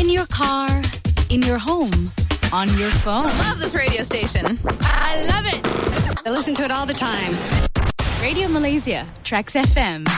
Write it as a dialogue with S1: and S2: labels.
S1: In your car, in your home, on your phone.
S2: I love this radio station.
S1: I love it.
S3: I listen to it all the time.
S1: Radio Malaysia, Trax FM.